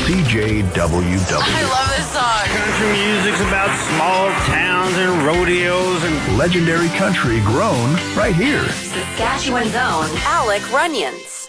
CJWW. I love this song. Country music's about small towns and rodeos and legendary country grown right here. Saskatchewan's own Alec Runyons.